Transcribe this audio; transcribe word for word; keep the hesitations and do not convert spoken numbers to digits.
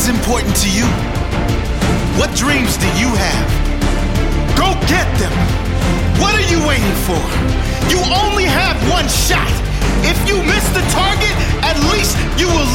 is important to you? What dreams do you have? Go get them. What are you waiting for? You only have one shot. If you miss the target, at least you will